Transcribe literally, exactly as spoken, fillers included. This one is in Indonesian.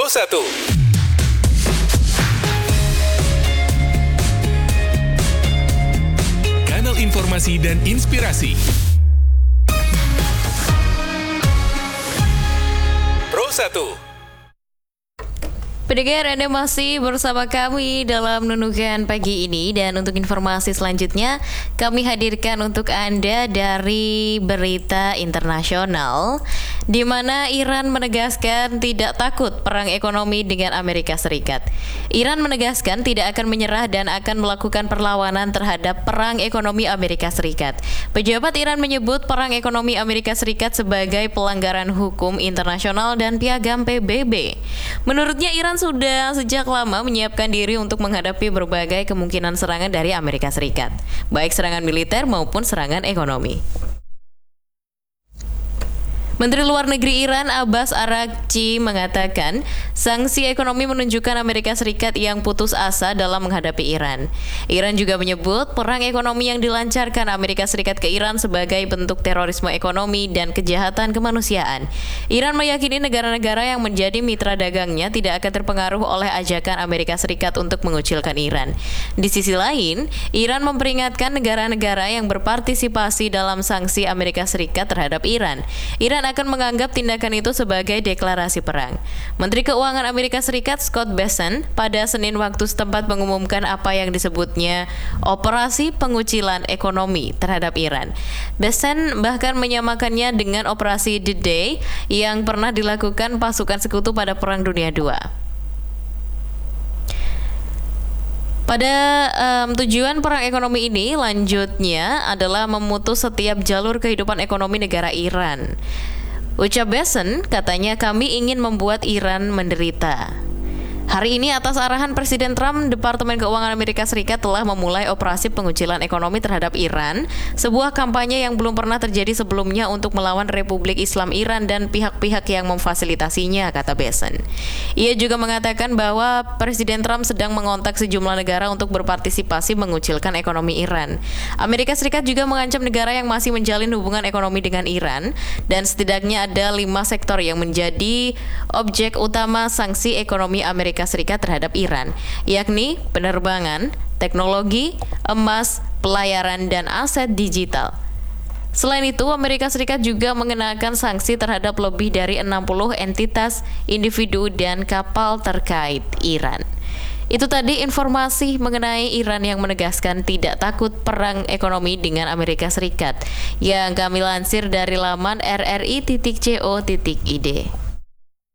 Pro satu. Kanal informasi dan inspirasi. Pro satu. Pendengar, Anda masih bersama kami dalam Nunukan pagi ini, dan untuk informasi selanjutnya kami hadirkan untuk Anda dari berita internasional, di mana Iran menegaskan tidak takut perang ekonomi dengan Amerika Serikat. Iran menegaskan tidak akan menyerah dan akan melakukan perlawanan terhadap perang ekonomi Amerika Serikat. Pejabat Iran menyebut perang ekonomi Amerika Serikat sebagai pelanggaran hukum internasional dan piagam P B B. Menurutnya, Iran sudah sejak lama menyiapkan diri untuk menghadapi berbagai kemungkinan serangan dari Amerika Serikat, baik serangan militer maupun serangan ekonomi. Menteri Luar Negeri Iran Abbas Araghchi mengatakan sanksi ekonomi menunjukkan Amerika Serikat yang putus asa dalam menghadapi Iran. Iran juga menyebut perang ekonomi yang dilancarkan Amerika Serikat ke Iran sebagai bentuk terorisme ekonomi dan kejahatan kemanusiaan. Iran meyakini negara-negara yang menjadi mitra dagangnya tidak akan terpengaruh oleh ajakan Amerika Serikat untuk mengucilkan Iran. Di sisi lain, Iran memperingatkan negara-negara yang berpartisipasi dalam sanksi Amerika Serikat terhadap Iran. Iran akan menganggap tindakan itu sebagai deklarasi perang. Menteri Keuangan Amerika Serikat Scott Bessent pada Senin waktu setempat mengumumkan apa yang disebutnya operasi pengucilan ekonomi terhadap Iran. Bessent bahkan menyamakannya dengan operasi The Day yang pernah dilakukan pasukan sekutu pada Perang Dunia kedua. Pada um, tujuan perang ekonomi ini lanjutnya adalah memutus setiap jalur kehidupan ekonomi negara Iran. Ucap Bessent, katanya kami ingin membuat Iran menderita. Hari ini atas arahan Presiden Trump, Departemen Keuangan Amerika Serikat telah memulai operasi pengucilan ekonomi terhadap Iran, sebuah kampanye yang belum pernah terjadi sebelumnya untuk melawan Republik Islam Iran dan pihak-pihak yang memfasilitasinya, kata Bessent. Ia juga mengatakan bahwa Presiden Trump sedang mengontak sejumlah negara untuk berpartisipasi mengucilkan ekonomi Iran. Amerika Serikat juga mengancam negara yang masih menjalin hubungan ekonomi dengan Iran, dan setidaknya ada lima sektor yang menjadi objek utama sanksi ekonomi Amerika Serikat terhadap Iran, yakni penerbangan, teknologi, emas, pelayaran, dan aset digital. Selain itu, Amerika Serikat juga mengenakan sanksi terhadap lebih dari enam puluh entitas, individu, dan kapal terkait Iran. Itu tadi informasi mengenai Iran yang menegaskan tidak takut perang ekonomi dengan Amerika Serikat, yang kami lansir dari laman r r i titik co titik i d.